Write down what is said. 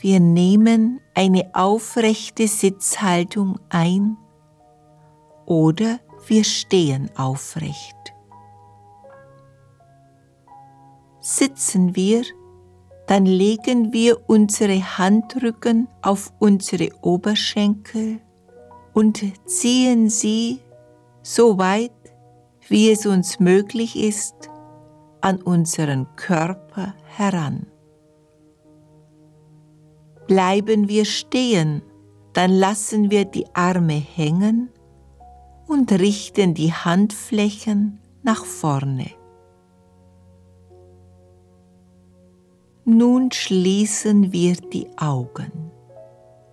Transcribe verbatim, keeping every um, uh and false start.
Wir nehmen eine aufrechte Sitzhaltung ein oder wir stehen aufrecht. Sitzen wir, dann legen wir unsere Handrücken auf unsere Oberschenkel und ziehen sie, so weit wie es uns möglich ist, an unseren Körper heran. Bleiben wir stehen, dann lassen wir die Arme hängen und richten die Handflächen nach vorne. Nun schließen wir die Augen.